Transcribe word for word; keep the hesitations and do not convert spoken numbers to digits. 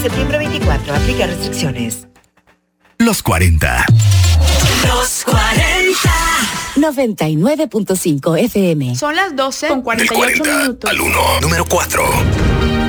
septiembre veinticuatro. Aplica restricciones. Los cuarenta. Los cuarenta. noventa y nueve punto cinco F M. Son las doce con cuarenta y ocho minutos. Al uno. Número cuatro.